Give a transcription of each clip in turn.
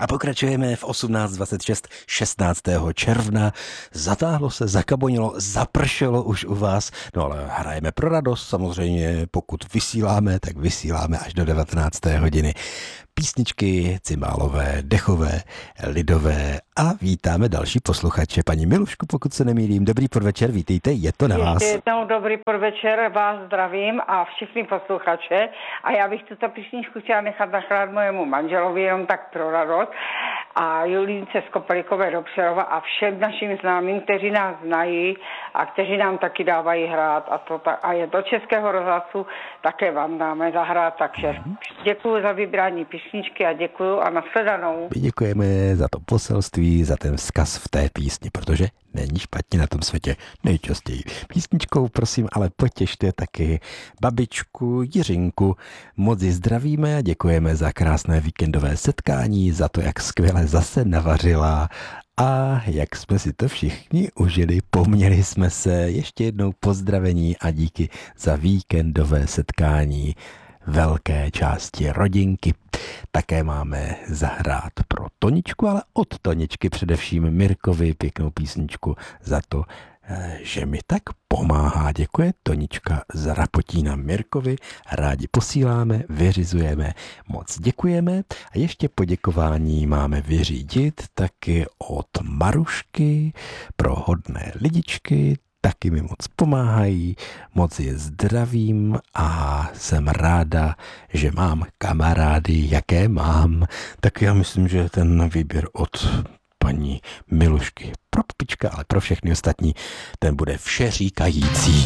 A pokračujeme v 18:26 16. června. Zatáhlo se, zakabonilo, zapršelo už u vás. No ale hrajeme pro radost, samozřejmě pokud vysíláme, tak vysíláme až do 19. hodiny. Písničky cymbálové, dechové, lidové a vítáme další posluchače. Paní Milušku, pokud se nemýlím, dobrý podvečer, vítejte, je to na vás. Ještě jednou dobrý podvečer, vás zdravím a všichni posluchače. A já bych tuto písničku chtěla nechat nahrát mojemu manželovi, jenom tak pro radost. A Julínce z Kopelikové do Přerova a všem našim známým, kteří nás znají a kteří nám taky dávají hrát. A je do Českého rozhlasu, také vám dáme zahrát. Takže děkuji za vybrání písničky a děkuji a nashledanou. My děkujeme za to poselství, za ten vzkaz v té písni, protože není špatně na tom světě nejčastěji. Písničkou prosím, ale potěšte taky babičku Jiřinku. Moc ji zdravíme a děkujeme za krásné víkendové setkání, za to, jak skvěle zase navařila a jak jsme si to všichni užili, poměli jsme se. Ještě jednou pozdravení a díky za víkendové setkání velké části rodinky. Také máme zahrát pro Toničku, ale od Toničky především Mirkovi pěknou písničku za to, že mi tak pomáhá. Děkuje Tonička z Rapotína Mirkovi. Rádi posíláme, vyřizujeme, moc děkujeme. A ještě poděkování máme vyřídit taky od Marušky pro hodné lidičky. Taky mi moc pomáhají, moc je zdravím a jsem ráda, že mám kamarády, jaké mám. Tak já myslím, že ten výběr od paní Milušky pro Popička, ale pro všechny ostatní, ten bude všeříkající.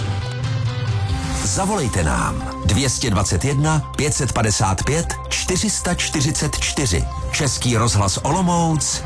Zavolejte nám 221 555 444. Český rozhlas Olomouc,